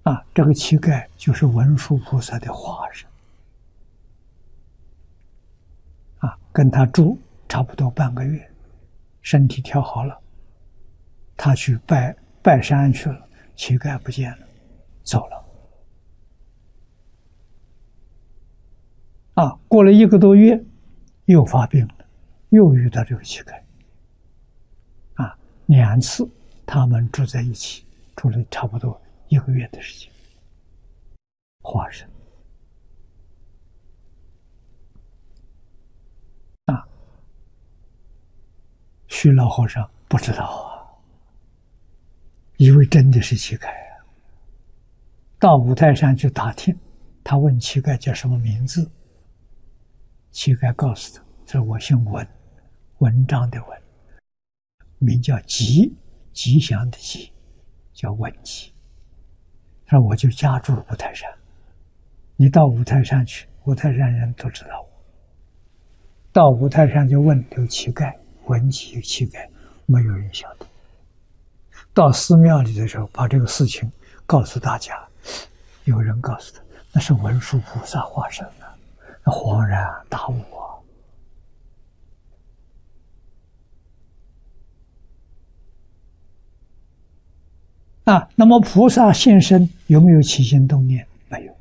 这个乞丐就是文殊菩萨的化身跟他住差不多半个月，身体调好了，他去拜山去了，乞丐不见了，走了。过了1个多月，又发病了，又遇到这个乞丐。2次他们住在一起，住了差不多1个月的时间。化身虚老和尚不知道以为真的是乞丐到五台山去打听，他问乞丐叫什么名字，乞丐告诉他，说我姓文，文章的文，名叫吉，吉祥的吉，叫文吉。他说我就家住五台山，你到五台山去，五台山人都知道我。到五台山就问有乞丐，文吉有乞丐，没有人晓得。到寺庙里的时候，把这个事情告诉大家，有人告诉他，那是文殊菩萨化身了，恍然大悟那么菩萨现身有没有起心动念？没有。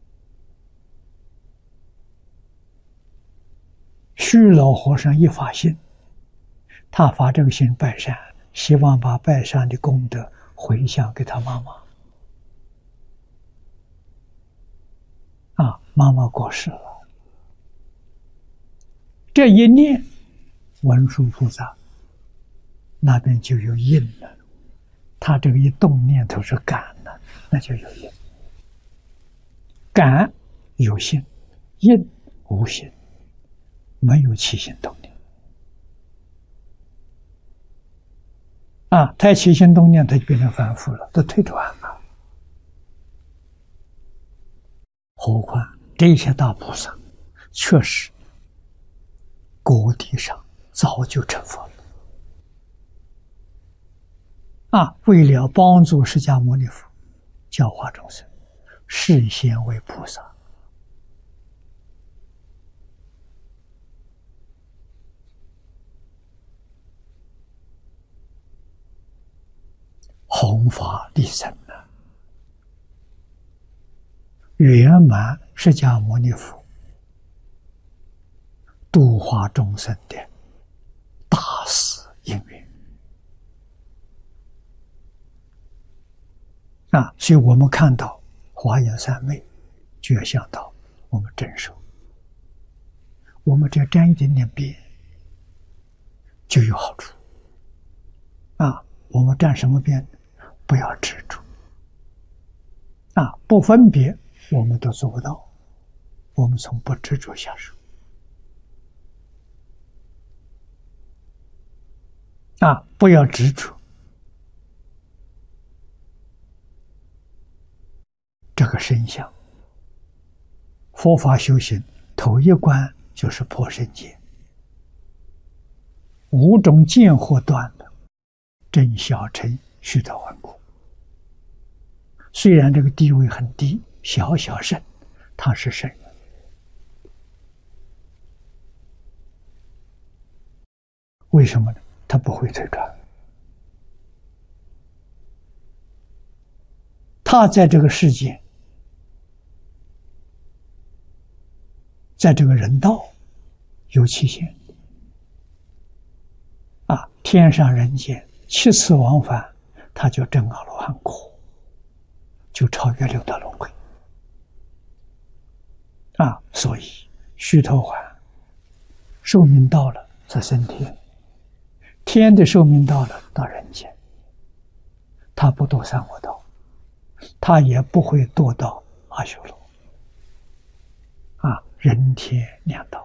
虚老和尚一发心，他发这个心拜山，希望把拜山的功德回向给他妈妈。妈妈过世了，这一念，文殊菩萨那边就有印了。他这个一动念头是感了，那就有印。感有心，印无心，没有起心动念。他起心动念，他就变成凡夫了，都退转了。何况这些大菩萨，确实果地上早就成佛了。为了帮助释迦牟尼佛教化众生，示现为菩萨。弘法利生圆满释迦牟尼佛度化众生的大事因缘所以我们看到华严三昧，就要想到我们真手，我们只要沾一点点边，就有好处。我们沾什么边？不要执着。不分别，我们都做不到。我们从不执着下手。不要执着。这个身相，佛法修行头一关就是破身见，5种见惑断了，真小乘须得顽固。虽然这个地位很低，小小圣，他是圣人。为什么呢？他不会退转。他在这个世界，在这个人道有期限天上人间7次往返，他就证阿罗汉果，就超越6道轮回所以须陀洹寿命到了则升天，天的寿命到了到人间，他不堕三恶道，他也不会堕到阿修罗人天两道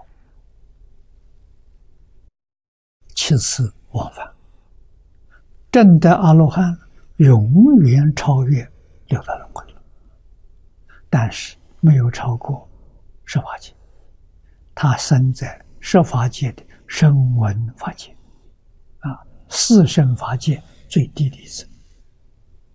7次往返，证得阿罗汉永远超越6道轮回，但是没有超过十法界，他生在十法界的声闻法界四圣法界最低的一层